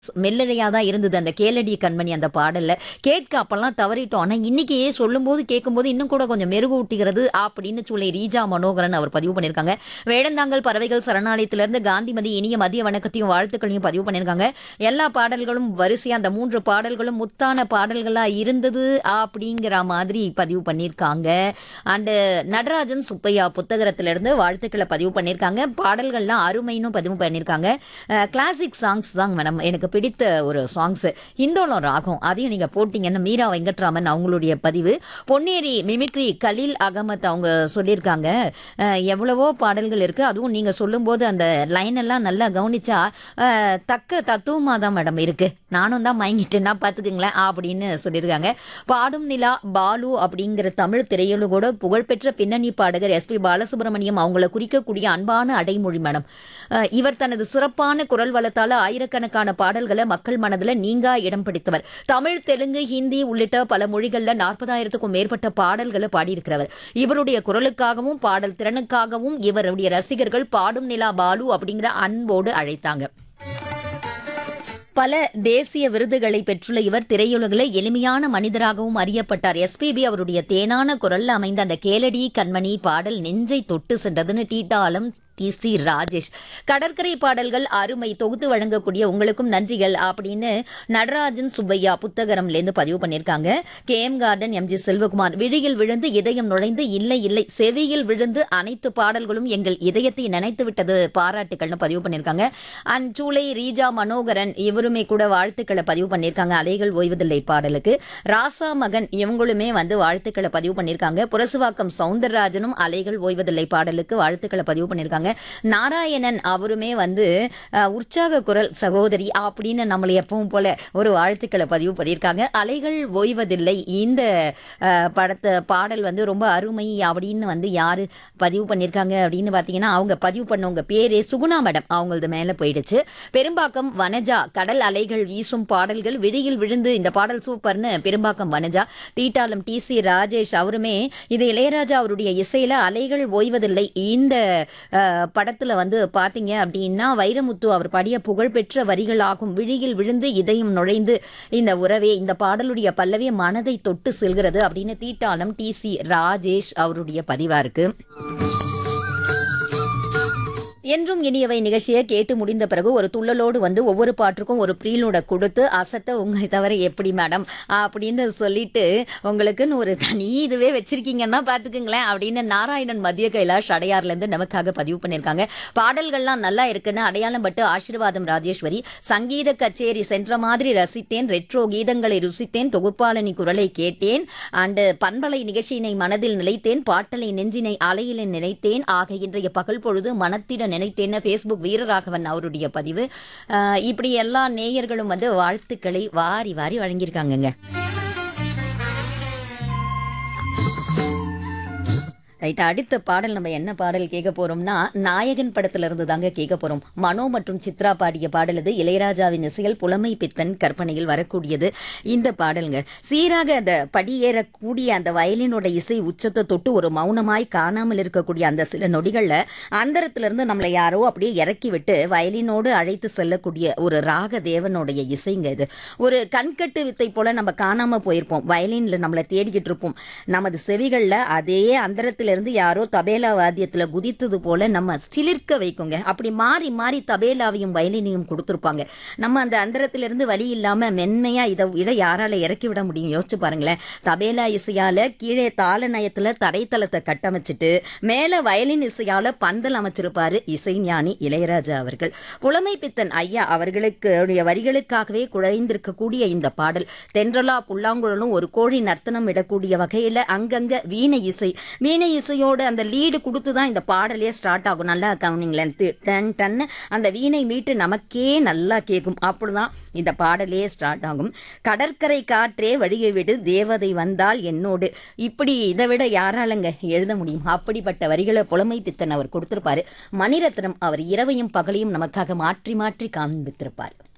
மெல்லறையா தான் இருந்தது அந்த கேளடி கண்மணி அந்த பாடல்ல. கேட்க அப்பல்லாம் தவறிட்டோம். ஆனா இன்னைக்கு சொல்லும்போது, கேட்கும்போது இன்னும் கூட கொஞ்சம் மெருகூட்டுகிறது அப்படின்னு சொல்லி ரீஜா மனோகரன் அவர் பதிவு பண்ணியிருக்காங்க. வேடந்தாங்கல் பறவைகள் சரணாலயத்திலிருந்து காந்திமதி இனிய மதிய வணக்கத்தையும் வாழ்த்துக்களையும் பதிவு பண்ணியிருக்காங்க. எல்லா பாடல்களும் வரிசையா அந்த 3 பாடல்களும் முத்தான பாடல்களா இருந்தது அப்படிங்கிற மாதிரி பதிவு பண்ணியிருக்காங்க. அண்டு நடராஜன் சுப்பையா புத்தகத்திலிருந்து வாழ்த்துக்களை பதிவு பண்ணியிருக்காங்க. பாடல்கள்லாம் அருமைன்னு பதிவு பண்ணியிருக்காங்க. கிளாசிக் சாங்ஸ் தான் மேடம் எனக்கு பிடித்த ஒரு சாங்ஸ். இந்தோளம் ராகம் அதையும் நீங்க போட்டீங்கன்னா மீரா வெங்கட்ராமன் அவங்களுடைய பதிவு. பொன்னேரி மிமிக்ரி கலீல் அகமத் அவங்க சொல்லியிருக்காங்க. எவ்வளவோ பாடல்கள் இருக்கு. அதுவும் நீங்க சொல்லும்போது அந்த லைன் எல்லாம் நல்லா கவனிச்சா தக்க தத்துவமா தான் மேடம் இருக்கு. நானும் தான் மயங்கிட்டேன்னா பார்த்துக்குங்களேன் அப்படின்னு சொல்லியிருக்காங்க. பாடும் நிலா பாலு அப்படிங்கிற தமிழ் திரையுலகோட புகழ்பெற்ற பின்னணி பாடகர் எஸ்பி பாலசுப்ரமணியம் அவங்கள குறிக்கக்கூடிய அன்பான அடைமொழி மேடம். இவர் தனது சிறப்பான குரல் வளத்தால ஆயிரக்கணக்கான பாடல்களை மக்கள் மனதில் நீங்கா இடம் பிடித்தவர். தமிழ், தெலுங்கு, ஹிந்தி உள்ளிட்ட பல மொழிகளில் 40,000க்கும் மேற்பட்ட பாடல்களை பாடியிருக்கிறவர். இவருடைய குரலுக்காகவும் பாடல் திறனுக்காகவும் இவருடைய ரசிகர்கள் பாடும் நிலா பாலு அப்படிங்கிற அன்போடு அழைத்தாங்க. பல தேசிய விருதுகளை பெற்றுள்ள இவர் திரையுலகில் எளிமையான மனிதராகவும் அறியப்பட்டார். எஸ்பிபி அவருடைய தேனான குரல்ல அமைந்த அந்த கேளடி கண்மணி பாடல் நெஞ்சை தொட்டு சென்றதுன்னு டீட்டாலம் டி.சி. ராஜேஷ். கடற்கரை பாடல்கள் அருமை, தொகுத்து வழங்கக்கூடிய உங்களுக்கும் நன்றிகள் அப்படின்னு நடராஜன் சுப்பையா புத்தகரம்லேருந்து பதிவு பண்ணியிருக்காங்க. KM garden MG Selvakumar. விழியில் விழுந்து இதயம் நுழைந்து இல்லை இல்லை செவியில் விழுந்து அனைத்து பாடல்களும் எங்கள் இதயத்தை நினைத்து விட்டது பாராட்டுக்கள்னு பதிவு பண்ணியிருக்காங்க. அண்ட் சூளை ரீஜா மனோகரன் இவருமே கூட வாழ்த்துக்களை பதிவு பண்ணியிருக்காங்க. அலைகள் ஓய்வதில்லை பாடலுக்கு. ராசா மகன் இவங்களுமே வாழ்த்துக்களை பதிவு பண்ணியிருக்காங்க. புரசுவாக்கம் சவுந்தரராஜனும் அலைகள் ஓய்வதில்லை பாடலுக்கு வாழ்த்துக்களை பதிவு பண்ணியிருக்காங்க. நாராயணன் அவருமே உற்சாக குரல் சகோதரி அப்படின்னு நம்மளை எப்பவும் போல ஒரு வாழ்த்துக்களை பதிவு பண்ணியிருக்காங்க. அலைகள் ஓய்வதில்லை இந்த படத்தை பாடல் ரொம்ப அருமை அப்படின்னு யாரு பதிவு பண்ணியிருக்காங்க அப்படின்னு பார்த்தீங்கன்னா அவங்க பதிவு பண்ணவங்க பேரே சுகுணா மேடம் அவங்களது மேலே போயிடுச்சு. பெரும்பாக்கம் வனஜா கடல் அலைகள் வீசும் பாடல்கள் விழியில் விழுந்து இந்த பாடல் சூப்பர்னு பெரும்பாக்கம் வனஜா. தீட்டாலம் டி.சி. ராஜேஷ் அவருமே இது இளையராஜா அவருடைய இசையில அலைகள் ஓய்வதில்லை இந்த படத்துல பாத்தீங்க அப்படின்னா வைரமுத்து அவர் பாடிய புகழ்பெற்ற வரிகளாகும். விழியில் விழுந்து இதயம் நுழைந்து இந்த உறவே இந்த பாடலுடைய பல்லவி மனதை தொட்டு செல்கிறது அப்படின்னு தீட்டாலம் டி.சி. ராஜேஷ் அவருடைய பதிவா இருக்கு. என்றும் இனியவை நிகழ்ச்சியை கேட்டு முடிந்த பிறகு ஒரு துள்ளலோடு ஒவ்வொரு பாட்டுக்கும் ஒரு ப்ரீலோட கொடுத்து அசத்த உங்களை தவிர எப்படி மேடம் அப்படின்னு சொல்லிட்டு உங்களுக்குன்னு ஒரு தனி இதுவே வச்சிருக்கீங்கன்னா பார்த்துக்குங்களேன் அப்படின்னு நாராயணன் மத்திய கைலாஷ் அடையார்லேருந்து நமக்காக பதிவு பண்ணியிருக்காங்க. பாடல்கள்லாம் நல்லா இருக்குன்னு அடையாளம் பட்டு ஆசீர்வாதம் ராஜேஸ்வரி. சங்கீத கச்சேரி சென்ற மாதிரி ரசித்தேன், ரெட்ரோ கீதங்களை ருசித்தேன், தொகுப்பாளனி குரலை கேட்டேன், அண்டு பண்பலை நிகழ்ச்சியினை மனதில் நிலைத்தேன், பாட்டலை நெஞ்சினை அலையில நினைத்தேன், ஆக இன்றைய பகல் பொழுது மனத்திட நினைத்தேன். ஃபேஸ்புக் வீரராகவன் அவருடைய பதிவு. இப்படி எல்லா நேயர்களும் வாழ்த்துக்களை வாரி வாரி வழங்கியிருக்காங்கங்க. ரைட், அடுத்த பாடல் நம்ம என்ன பாடல் கேட்க போறோம்னா நாயகன் படத்துல இருந்து தாங்க கேட்க போறோம். மனோ மற்றும் சித்ரா பாடிய பாடல் இது. இளையராஜாவின் இசையில் புலமை பித்தன் கற்பனையில் வரக்கூடியது இந்த பாடலுங்க. சீராக அந்த படியேறக்கூடிய அந்த வயலினோட இசை உச்சத்தை தொட்டு ஒரு மௌனமாய் காணாமல் இருக்கக்கூடிய அந்த சில நொடிகள்ல அந்தரத்திலிருந்து நம்மளை யாரோ அப்படியே இறக்கி விட்டு வயலினோடு அழைத்து செல்லக்கூடிய ஒரு ராக தேவனுடைய இசைங்க இது. ஒரு கண்கட்டு வித்தை போல நம்ம காணாம போயிருப்போம், வயலின்ல நம்மளை தேடிக்கிட்டு இருப்போம். நமது செவிகள்ல அதே அந்தரத்தில் இருந்து யாரோ தபேலா வாத்தியத்துல குதித்தது போல நம்ம சிலிர்க்க வைக்குங்க. அப்படி மாறி மாறி தபேலாவையும் வயலினையும் கொடுத்துருப்பாங்க. நம்ம அந்த அந்தரத்திலிருந்து வலி இல்லாம மென்மையா இதை யாரால இறக்கி விட முடியும்? யோசிச்சு பாருங்களேன். தபேலா இசையால கீழே தாள நயத்துல தரைத்தளத்தை கட்டமைச்சிட்டு மேல வயலின் இசையால பந்தல் அமைச்சிருப்பாரு இசைஞானி இளையராஜா அவர்கள். புலமை பித்தன் ஐயா அவர்களுக்கு வரிகளுக்காகவே குழைந்திருக்கக்கூடிய இந்த பாடல் தென்றலா புல்லாங்குழலும் ஒரு கோழி நர்த்தனம் இடக்கூடிய வகையில அங்கங்க வீணை இசையோட அந்த லீடு கொடுத்து தான் இந்த பாடலே ஸ்டார்ட் ஆகும். நல்லா கவனிங்களேன். டன் டன்னு அந்த வீணை மீட்டு நமக்கே நல்லா கேட்கும். அப்படிதான் இந்த பாடலே ஸ்டார்ட் ஆகும். கடற்கரை காற்றே வழியை விடு தேவதை வந்தால் என்னோடு. இப்படி இதை விட யாராலங்க எழுத முடியும்? அப்படிப்பட்ட வரிகளை புலமை பித்தன் அவர் கொடுத்திருப்பாரு. மணிரத்னம் அவர் இரவையும் பகலையும் நமக்காக மாற்றி மாற்றி காண்பித்திருப்பார்.